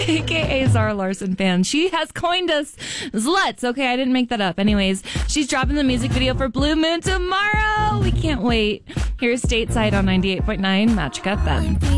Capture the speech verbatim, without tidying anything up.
a k a. Zara Larson fan. She has coined us Sluts. Okay, I didn't make that up. Anyways, she's dropping the music video for Blue Moon tomorrow. We can't wait. Here's Stateside on ninety-eight point nine Magic F M.